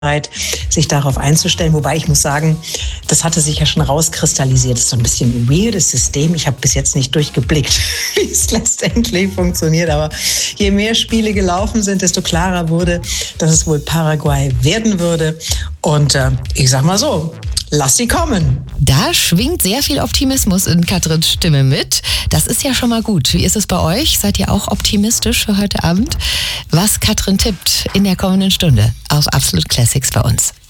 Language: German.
sich darauf einzustellen. Wobei ich muss sagen, das hatte sich ja schon rauskristallisiert. Das ist so ein bisschen ein weirdes System. Ich habe bis jetzt nicht durchgeblickt, wie es letztendlich funktioniert. Aber je mehr Spiele gelaufen sind, desto klarer wurde, dass es wohl Paraguay werden würde. Und ich sag mal so, lass sie kommen. Da schwingt sehr viel Optimismus in Katrins Stimme mit. Das ist ja schon mal gut. Wie ist es bei euch? Seid ihr auch optimistisch für heute Abend? Was Katrin tippt in der kommenden Stunde auf Absolut Classics bei uns.